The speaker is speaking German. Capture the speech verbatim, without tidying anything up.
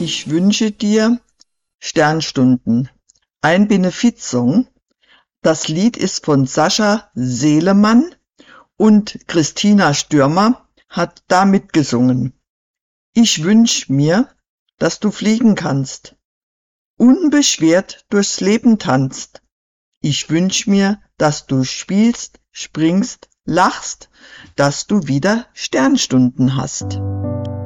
Ich wünsche dir Sternstunden. Ein Benefizsong. Das Lied ist von Sascha Selemann und Christina Stürmer hat da mitgesungen. Ich wünsch mir, dass du fliegen kannst, unbeschwert durchs Leben tanzt. Ich wünsch mir, dass du spielst, springst, lachst, dass du wieder Sternstunden hast.